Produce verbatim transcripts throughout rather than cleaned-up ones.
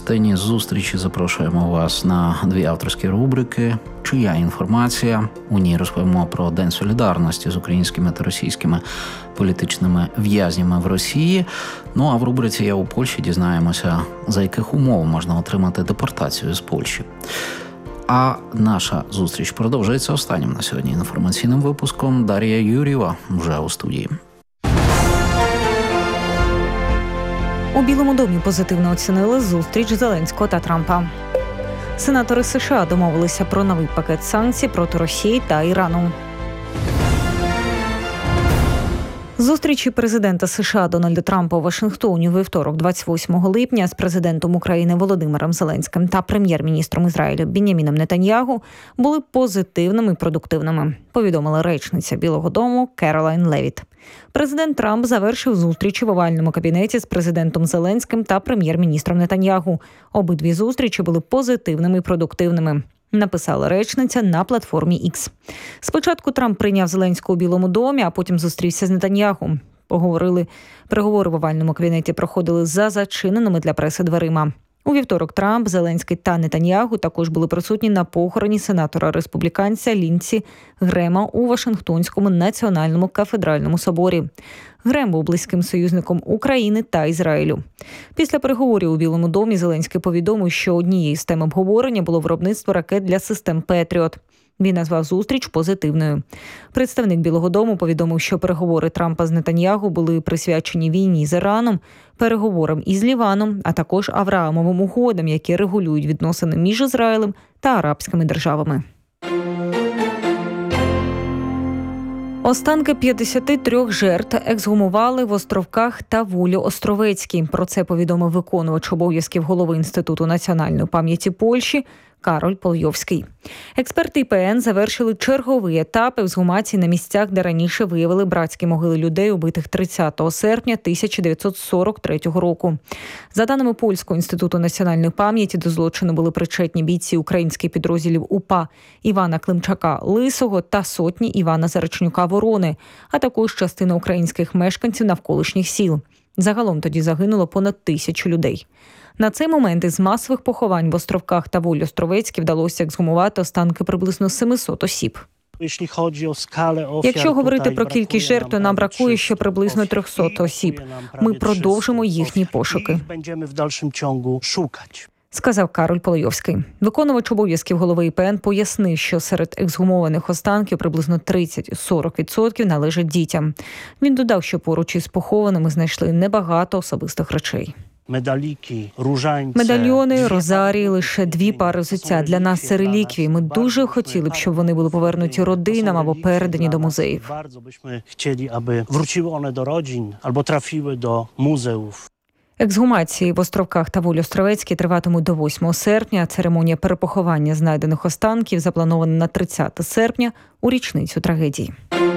частині зустрічі запрошуємо вас на дві авторські рубрики «Чия інформація?». У ній розповімо про День солідарності з українськими та російськими політичними в'язнями в Росії. Ну а в рубриці «Я у Польщі» дізнаємося, за яких умов можна отримати депортацію з Польщі. А наша зустріч продовжується останнім на сьогодні інформаційним випуском. Дар'я Юрієва вже у студії. У Білому домі позитивно оцінили зустріч Зеленського та Трампа. Сенатори США домовилися про новий пакет санкцій проти Росії та Ірану. Зустрічі президента США Дональда Трампа у Вашингтоні у вівторок, двадцять восьмого липня, з президентом України Володимиром Зеленським та прем'єр-міністром Ізраїлю Бін'яміном Нетаньяху були позитивними і продуктивними, повідомила речниця Білого дому Керолайн Левіт. Президент Трамп завершив зустрічі в овальному кабінеті з президентом Зеленським та прем'єр-міністром Нетаньяху. Обидві зустрічі були позитивними і продуктивними, написала речниця на платформі Ікс. Спочатку Трамп прийняв Зеленського у Білому домі, а потім зустрівся з Нетаньяху. Поговорили, переговори в овальному кабінеті проходили за зачиненими для преси дверима. У вівторок Трамп, Зеленський та Нетаньяху також були присутні на похороні сенатора-республіканця Лінсі Грема у Вашингтонському національному кафедральному соборі. Грем був близьким союзником України та Ізраїлю. Після переговорів у Білому домі Зеленський повідомив, що однією з тем обговорення було виробництво ракет для систем «Петріот». Він назвав зустріч позитивною. Представник Білого дому повідомив, що переговори Трампа з Нетаньяху були присвячені війні з Іраном, переговорам із Ліваном, а також Авраамовим угодам, які регулюють відносини між Ізраїлем та арабськими державами. Останки п'ятдесят три жертв ексгумували в Островках та Вулі-Островецькій. Про це повідомив виконувач обов'язків голови Інституту національної пам'яті Польщі Кароль Полйовський. Експерти І Пе Ен завершили черговий етап ексгумації на місцях, де раніше виявили братські могили людей, убитих тридцятого серпня тисяча дев'ятсот сорок третього року. За даними Польського інституту національної пам'яті, до злочину були причетні бійці українських підрозділів УПА Івана Климчака-Лисого та сотні Івана Заречнюка-Ворони, а також частина українських мешканців навколишніх сіл. Загалом тоді загинуло понад тисячу людей. На цей момент із масових поховань в Островках та Вулі-Островецькій вдалося ексгумувати останки приблизно сімсот осіб. Якщо говорити про кількість жертв, то нам бракує ще приблизно триста осіб. Ми продовжимо їхні пошуки, сказав Кароль Полойовський. Виконувач обов'язків голови І Пе Ен пояснив, що серед ексгумованих останків приблизно тридцять-сорок відсотків належать дітям. Він додав, що поруч із похованими знайшли небагато особистих речей. Медальйони, розарії, лише дві пари взуття. Для нас це реліквії. Ми дуже хотіли б, щоб вони були повернуті родинам або передані до музеїв. Ексгумації в Островках та Вулі-Островецькій триватимуть до восьмого серпня. Церемонія перепоховання знайдених останків запланована на тридцяте серпня у річницю трагедії.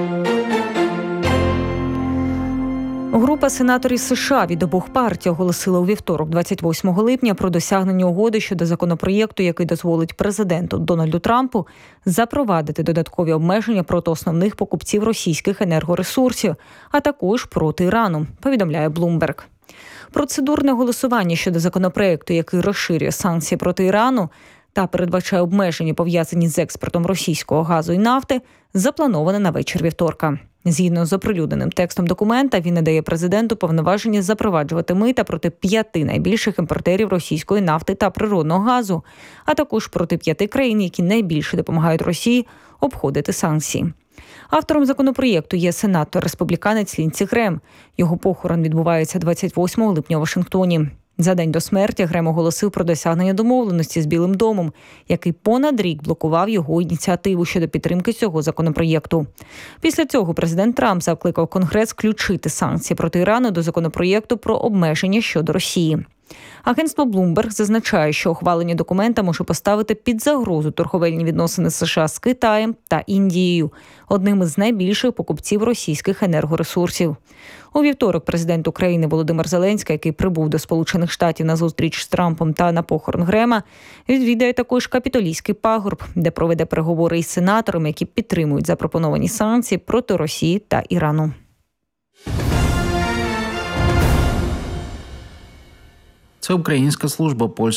Група сенаторів США від обох партій оголосила у вівторок, двадцять восьмого липня, про досягнення угоди щодо законопроєкту, який дозволить президенту Дональду Трампу запровадити додаткові обмеження проти основних покупців російських енергоресурсів, а також проти Ірану, повідомляє Bloomberg. Процедурне голосування щодо законопроєкту, який розширює санкції проти Ірану та передбачає обмеження, пов'язані з експортом російського газу і нафти, заплановане на вечір вівторка. Згідно з оприлюдненим текстом документа, він надає президенту повноваження запроваджувати мита проти п'яти найбільших імпортерів російської нафти та природного газу, а також проти п'яти країн, які найбільше допомагають Росії обходити санкції. Автором законопроєкту є сенатор-республіканець Лінсі Грем. Його похорон відбувається двадцять восьмого липня у Вашингтоні. За день до смерті Грем оголосив про досягнення домовленості з Білим домом, який понад рік блокував його ініціативу щодо підтримки цього законопроєкту. Після цього президент Трамп закликав Конгрес включити санкції проти Ірану до законопроєкту про обмеження щодо Росії. Агентство Bloomberg зазначає, що ухвалення документа може поставити під загрозу торговельні відносини США з Китаєм та Індією, одним із найбільших покупців російських енергоресурсів. У вівторок президент України Володимир Зеленський, який прибув до Сполучених Штатів на зустріч з Трампом та на похорон Грема, відвідає також Капітолійський пагорб, де проведе переговори із сенаторами, які підтримують запропоновані санкції проти Росії та Ірану. Це Українська служба польської